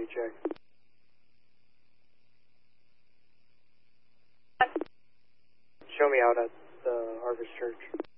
check. Show me out at the Harvest Church.